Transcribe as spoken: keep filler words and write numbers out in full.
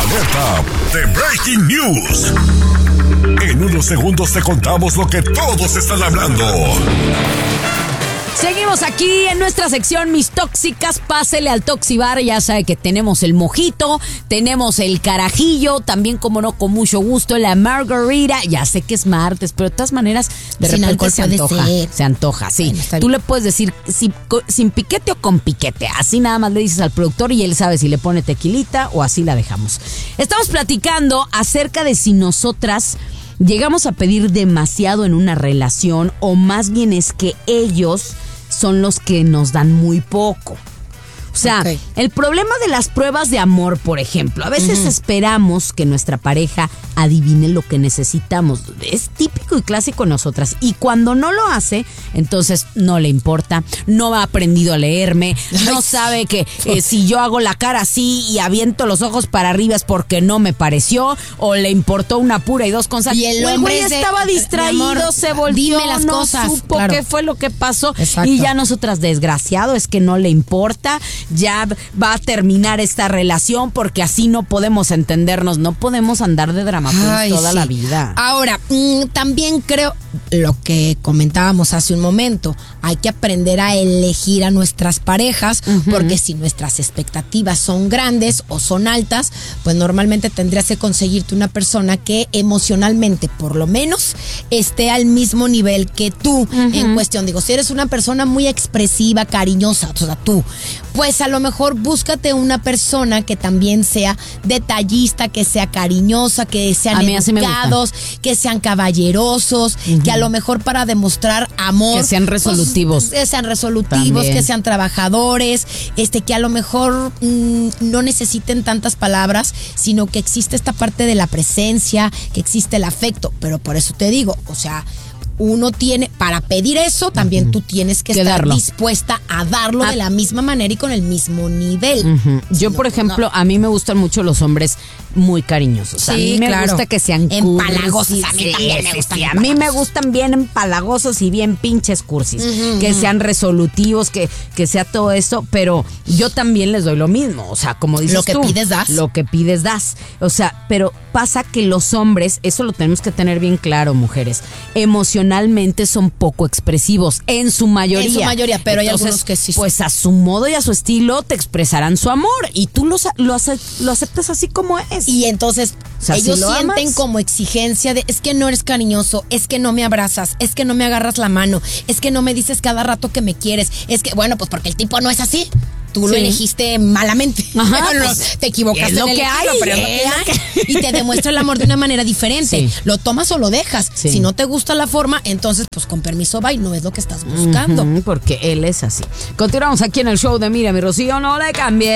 Alerta de Breaking News. En unos segundos te contamos lo que todos están hablando. Seguimos aquí en nuestra sección Mis Tóxicas, pásele al Toxibar, ya sabe que tenemos el mojito, tenemos el carajillo, también como no, con mucho gusto, la margarita, ya sé que es martes, pero de todas maneras, de sin repente se antoja, ser. se antoja, sí. Bueno, Tú le puedes decir si, sin piquete o con piquete, así nada más le dices al productor y él sabe si le pone tequilita o así la dejamos. Estamos platicando acerca de si nosotras llegamos a pedir demasiado en una relación o más bien es que ellos son los que nos dan muy poco. O sea, okay. El problema de las pruebas de amor, por ejemplo, a veces uh-huh. esperamos que nuestra pareja adivine lo que necesitamos. Es típico y clásico en nosotras. Y cuando no lo hace, entonces no le importa, no ha aprendido a leerme, no sabe que eh, si yo hago la cara así y aviento los ojos para arriba es porque no me pareció, o le importó una pura y dos cosas. Y el hombre güey estaba distraído, amor, se volvió, dime las no cosas, supo claro. qué fue lo que pasó. Exacto. Y ya nosotras, desgraciado, es que no le importa, ya va a terminar esta relación porque así no podemos entendernos, no podemos andar de drama Ay, toda sí. la vida. Ahora, mmm, también creo lo que comentábamos hace un momento, hay que aprender a elegir a nuestras parejas, uh-huh. porque si nuestras expectativas son grandes o son altas, pues normalmente tendrías que conseguirte una persona que emocionalmente, por lo menos, esté al mismo nivel que tú, uh-huh. en cuestión, digo, si eres una persona muy expresiva, cariñosa, o sea, tú, pues a lo mejor búscate una persona que también sea detallista, que sea cariñosa, que sean educados, que sean caballerosos, uh-huh. que a lo mejor para demostrar amor, que sean resolutivos, pues, que sean resolutivos, también. Que sean trabajadores, este, que a lo mejor mmm, no necesiten tantas palabras, sino que existe esta parte de la presencia, que existe el afecto, pero por eso te digo, o sea, uno tiene, para pedir eso, también uh-huh. tú tienes que, que estar darlo. dispuesta a darlo a, de la misma manera y con el mismo nivel. Uh-huh. Yo, si por no, ejemplo, no. a mí me gustan mucho los hombres muy cariñosos. Sí, a mí me claro. gusta que sean empalagosos. A mí sí, también sí, me gustan. Sí, a mí me gustan bien empalagosos y bien pinches cursis. Uh-huh. Que sean resolutivos, que, que sea todo esto, pero yo también les doy lo mismo. O sea, como dices tú. Lo que tú, pides, das. Lo que pides, das. O sea, pero pasa que los hombres, eso lo tenemos que tener bien claro, mujeres, emocionalmente son poco expresivos, en su mayoría. En su mayoría, pero entonces, hay algunos que sí. Pues a su modo y a su estilo te expresarán su amor y tú lo, lo, lo aceptas así como es. Y entonces o sea, ellos si sienten amas, como exigencia de es que no eres cariñoso, es que no me abrazas, es que no me agarras la mano, es que no me dices cada rato que me quieres, es que, bueno, pues porque el tipo no es así. Tú sí. lo elegiste malamente. Ajá, no, pues, te equivocaste es lo en el que estilo, hay, pero es es lo que hay. Y te demuestra el amor de una manera diferente. Sí. Lo tomas o lo dejas. Sí. Si no te gusta la forma, entonces, pues con permiso, bye, no es lo que estás buscando. Uh-huh, porque él es así. Continuamos aquí en el show de Mira, mi Rocío, no le cambie.